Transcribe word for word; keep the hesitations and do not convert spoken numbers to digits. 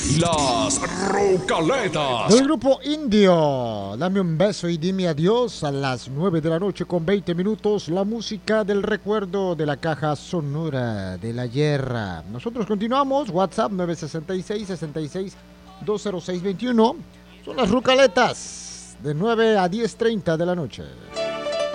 Las Rucaletas. Del grupo Indio, dame un beso y dime adiós a las nueve de la noche con veinte minutos. La música del recuerdo de la caja sonora del ayer. Nosotros continuamos. WhatsApp nueve seis seis, sesenta y seis, dos cero seis veintiuno. Son las Rucaletas de nueve a diez treinta de la noche.